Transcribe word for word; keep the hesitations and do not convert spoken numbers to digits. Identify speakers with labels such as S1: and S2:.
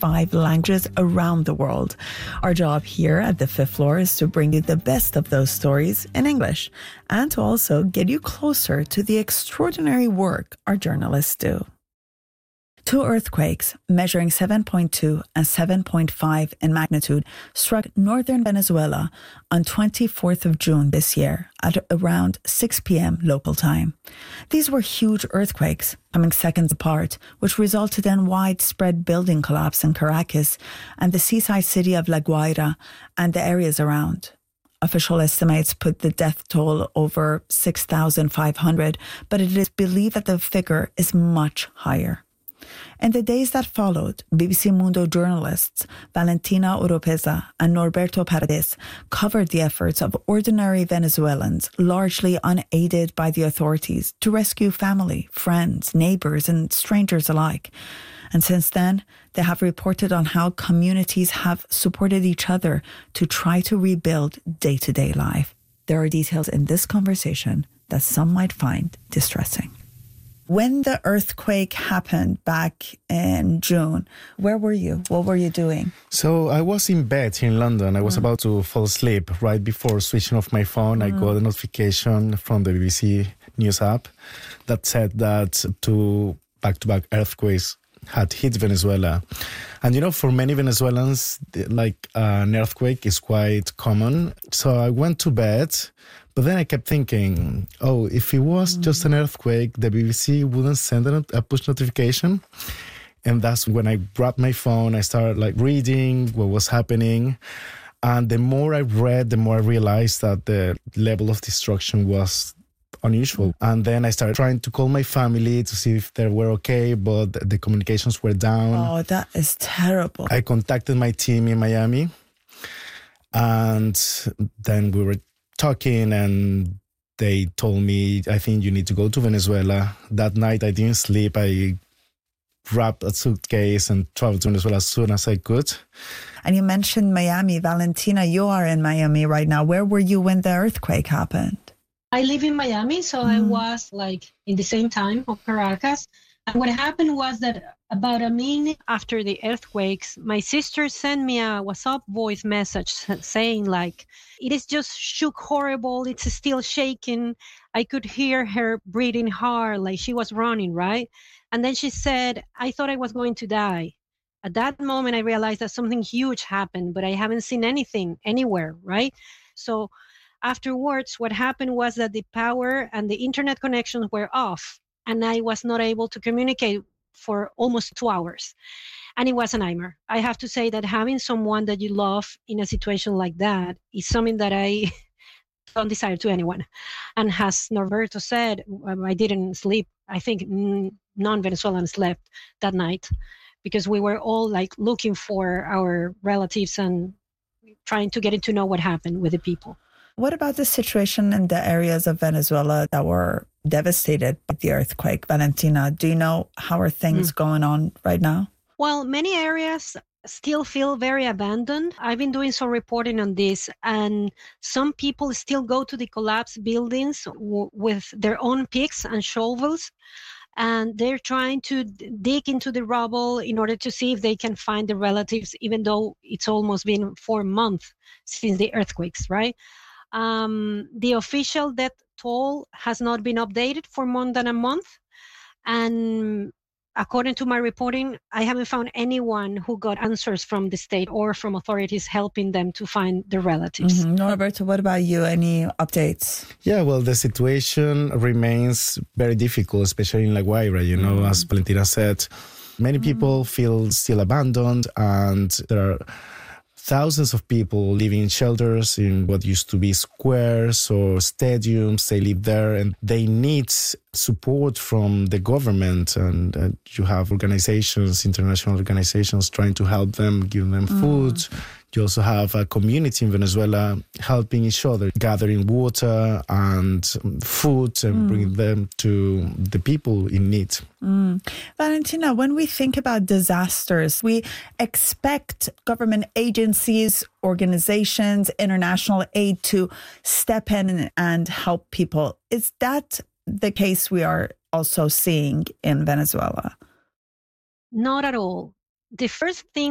S1: twenty-five languages around the world. Our job here at the fifth floor is to bring you the best of those stories in English and to also get you closer to the extraordinary work our journalists do. Two earthquakes measuring seven point two and seven point five in magnitude struck northern Venezuela on twenty-fourth of June this year at around six p.m. local time. These were huge earthquakes, coming seconds apart, which resulted in widespread building collapse in Caracas and the seaside city of La Guaira and the areas around. Official estimates put the death toll over six thousand five hundred, but it is believed that the figure is much higher. In the days that followed, B B C Mundo journalists Valentina Oropeza and Norberto Paredes covered the efforts of ordinary Venezuelans, largely unaided by the authorities, to rescue family, friends, neighbours and strangers alike. And since then, they have reported on how communities have supported each other to try to rebuild day-to-day life. There are details in this conversation that some might find distressing. When the earthquake happened back in June, where were you? What were you doing?
S2: So I was in bed here in London. I was mm. about to fall asleep. Right before switching off my phone, mm. I got a notification from the B B C News app that said that two back-to-back earthquakes had hit Venezuela. And, you know, for many Venezuelans, like uh, an earthquake is quite common. So I went to bed. But then I kept thinking, oh, if it was just an earthquake, the B B C wouldn't send a push notification. And that's when I grabbed my phone, I started like reading what was happening. And the more I read, the more I realized that the level of destruction was unusual. And then I started trying to call my family to see if they were okay, but the communications were down.
S1: Oh, that is terrible.
S2: I contacted my team in Miami. And then we were talking and they told me, I think you need to go to Venezuela. That night I didn't sleep. I grabbed a suitcase and traveled to Venezuela as soon as I could.
S1: And you mentioned Miami. Valentina, you are in Miami right now. Where were you when the earthquake happened?
S3: I live in Miami, so mm. I was like in the same time of Caracas. And what happened was that about a minute after the earthquakes, my sister sent me a WhatsApp voice message saying like, it is just shook horrible. It's still shaking. I could hear her breathing hard, like she was running, right? And then she said, I thought I was going to die. At that moment, I realized that something huge happened, but I haven't seen anything anywhere, right? So afterwards, what happened was that the power and the internet connections were off. And I was not able to communicate for almost two hours. And it was a nightmare. I have to say that having someone that you love in a situation like that is something that I don't desire to anyone. And as Norberto said, um, I didn't sleep. I think non-Venezuelans slept that night because we were all like looking for our relatives and trying to get to know what happened with the people.
S1: What about the situation in the areas of Venezuela that were devastated by the earthquake? Valentina, do you know how are things mm. going on right now?
S3: Well, many areas still feel very abandoned. I've been doing some reporting on this, and some people still go to the collapsed buildings w- with their own picks and shovels, and they're trying to d- dig into the rubble in order to see if they can find the relatives, even though it's almost been four months since the earthquakes, right? Um, the official death toll has not been updated for more than a month. And according to my reporting, I haven't found anyone who got answers from the state or from authorities helping them to find their relatives.
S1: Mm-hmm. Norberto, what about you? Any updates?
S2: Yeah, well, the situation remains very difficult, especially in La Guaira. You know, mm-hmm. as Valentina said, many mm-hmm. people feel still abandoned, and there are thousands of people living in shelters in what used to be squares or stadiums. They live there and they need support from the government. And uh, you have organizations, international organizations trying to help them, give them mm. food. You also have a community in Venezuela helping each other, gathering water and food and mm. bringing them to the people in need.
S1: Mm. Valentina, when we think about disasters, we expect government agencies, organizations, international aid to step in and help people. Is that the case we are also seeing in Venezuela?
S3: Not at all. The first thing